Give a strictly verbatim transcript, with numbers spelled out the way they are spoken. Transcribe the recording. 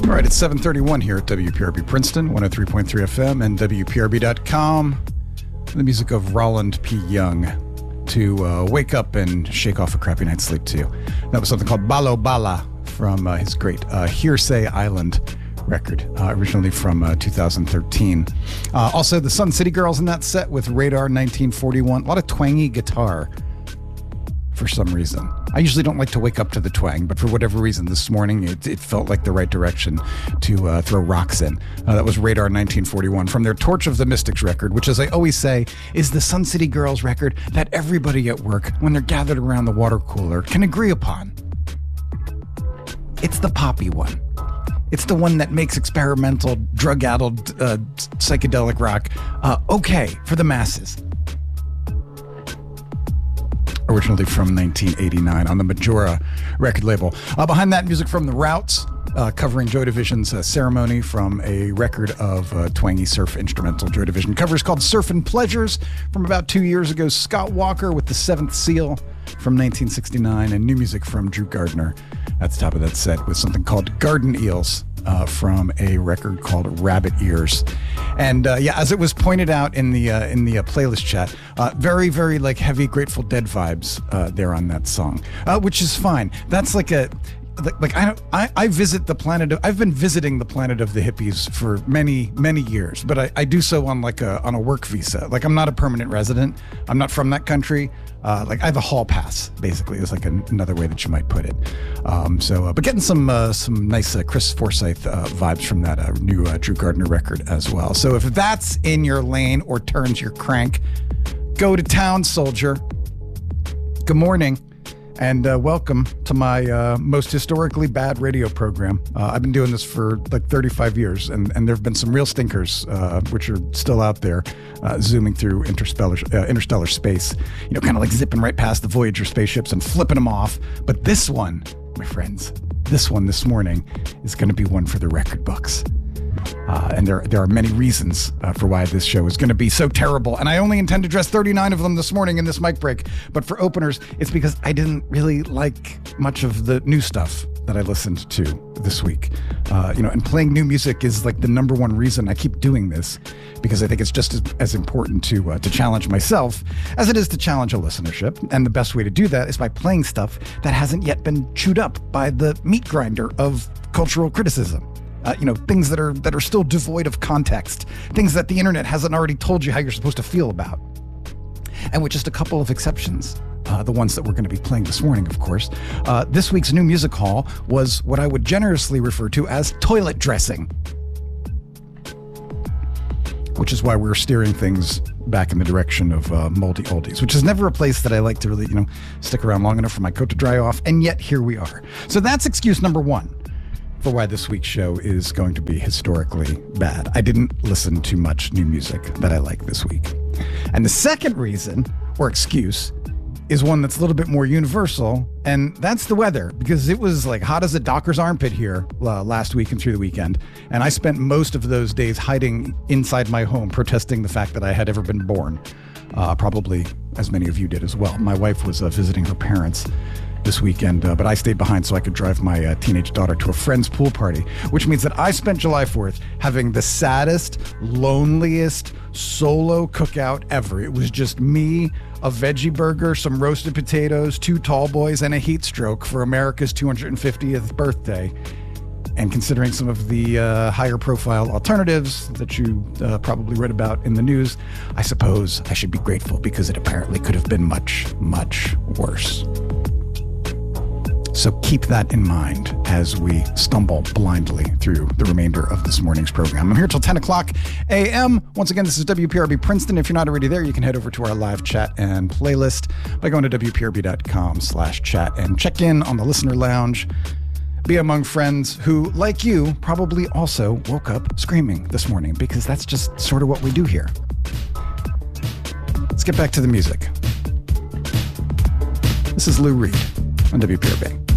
All right, it's seven thirty-one here at W P R B Princeton, one oh three point three F M and W P R B dot com. The music of Roland P. Young to uh, wake up and shake off a crappy night's sleep to. That was something called Balo Bala from uh, his great uh, Hearsay Island record, uh, originally from uh, two thousand thirteen. Uh, also, the Sun City Girls in that set with Radar nineteen forty-one. A lot of twangy guitar for some reason. I usually don't like to wake up to the twang, but for whatever reason this morning it, it felt like the right direction to uh, throw rocks in. Uh, that was Radar nineteen forty-one from their Torch of the Mystics record, which, as I always say, is the Sun City Girls record that everybody at work, when they're gathered around the water cooler, can agree upon. It's the poppy one. It's the one that makes experimental, drug-addled, uh, psychedelic rock uh, okay for the masses. Originally from nineteen eighty-nine on the Majora record label. Uh, behind that, music from The Routs, uh, covering Joy Division's uh, Ceremony from a record of uh, twangy surf instrumental Joy Division covers called Surfin' Pleasures from about two years ago. Scott Walker with The Seventh Seal from nineteen sixty-nine, and new music from Drew Gardner at the top of that set with something called Garden Eels uh, from a record called Rabbit Ears. And uh, yeah, as it was pointed out in the uh, in the uh, playlist chat, uh, very, very like heavy Grateful Dead vibes uh, there on that song, uh, which is fine. That's like a like, like I don't I, I visit the planet of, I've been visiting the planet of the hippies for many many years, but I, I do so on like a on a work visa. Like I'm not a permanent resident. I'm not from that country. Uh, like I have a hall pass, basically, is like an, another way that you might put it. Um, so, uh, but getting some uh, some nice uh, Chris Forsyth uh, vibes from that uh, new uh, Drew Gardner record as well. So if that's in your lane or turns your crank, go to town, soldier. Good morning. And uh, welcome to my uh, most historically bad radio program. Uh, I've been doing this for like thirty-five years, and, and there have been some real stinkers, uh, which are still out there, uh, zooming through interstellar, uh, interstellar space, you know, kind of like zipping right past the Voyager spaceships and flipping them off. But this one, my friends, this one this morning is going to be one for the record books. Uh, and there there are many reasons uh, for why this show is going to be so terrible. And I only intend to address thirty-nine of them this morning in this mic break. But for openers, it's because I didn't really like much of the new stuff that I listened to this week. Uh, you know, and playing new music is like the number one reason I keep doing this, because I think it's just as, as important to uh, to challenge myself as it is to challenge a listenership. And the best way to do that is by playing stuff that hasn't yet been chewed up by the meat grinder of cultural criticism. Uh, you know, things that are that are still devoid of context, things that the internet hasn't already told you how you're supposed to feel about. And with just a couple of exceptions, uh, the ones that we're going to be playing this morning, of course, uh, this week's new music hall was what I would generously refer to as toilet dressing, which is why we're steering things back in the direction of uh, moldy oldies, which is never a place that I like to really, you know, stick around long enough for my coat to dry off. And yet here we are. So that's excuse number one for why this week's show is going to be historically bad. I didn't listen to much new music that I like this week. And the second reason, or excuse, is one that's a little bit more universal, and that's the weather, because it was like hot as a docker's armpit here uh, last week and through the weekend. And I spent most of those days hiding inside my home, protesting the fact that I had ever been born. Uh, probably as many of you did as well. My wife was uh, visiting her parents this weekend, uh, but I stayed behind so I could drive my uh, teenage daughter to a friend's pool party, which means that I spent July fourth having the saddest, loneliest solo cookout ever. It was just me, a veggie burger, some roasted potatoes, two tall boys, and a heat stroke for America's two hundred fiftieth birthday. And considering some of the uh, higher profile alternatives that you uh, probably read about in the news, I suppose I should be grateful, because it apparently could have been much, much worse. So keep that in mind as we stumble blindly through the remainder of this morning's program. I'm here till ten o'clock a m Once again, this is W P R B Princeton. If you're not already there, you can head over to our live chat and playlist by going to W P R B dot com slash chat and check in on the listener lounge. Be among friends who, like you, probably also woke up screaming this morning, because that's just sort of what we do here. Let's get back to the music. This is Lou Reed on W P R B.